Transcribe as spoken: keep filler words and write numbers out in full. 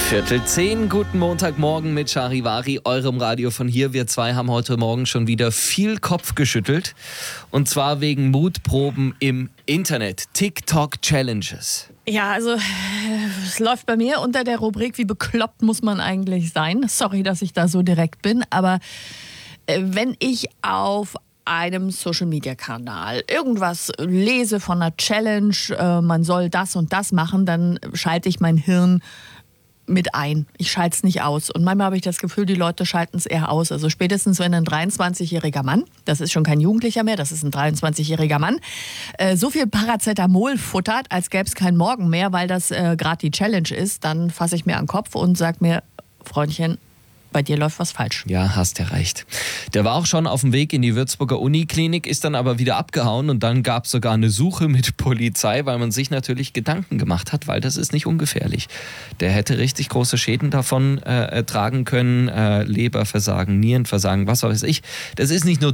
Viertel zehn, guten Montagmorgen mit Charivari, eurem Radio von hier. Wir zwei haben heute Morgen schon wieder viel Kopf geschüttelt. Und zwar wegen Mutproben im Internet. TikTok-Challenges. Ja, also es läuft bei mir unter der Rubrik, wie bekloppt muss man eigentlich sein. Sorry, dass ich da so direkt bin, aber äh, wenn ich auf einem Social-Media-Kanal irgendwas lese von einer Challenge, äh, man soll das und das machen, dann schalte ich mein Hirn mit ein. Ich schalte es nicht aus. Und manchmal habe ich das Gefühl, die Leute schalten es eher aus. Also spätestens, wenn ein dreiundzwanzigjähriger Mann, das ist schon kein Jugendlicher mehr, das ist ein dreiundzwanzigjähriger Mann, äh, so viel Paracetamol futtert, als gäbe es keinen Morgen mehr, weil das äh, gerade die Challenge ist, dann fasse ich mir an den Kopf und sage mir, Freundchen, bei dir läuft was falsch. Ja, hast ja recht. Der war auch schon auf dem Weg in die Würzburger Uniklinik, ist dann aber wieder abgehauen und dann gab es sogar eine Suche mit Polizei, weil man sich natürlich Gedanken gemacht hat, weil das ist nicht ungefährlich. Der hätte richtig große Schäden davon äh, tragen können, äh, Leberversagen, Nierenversagen, was weiß ich. Das ist nicht nur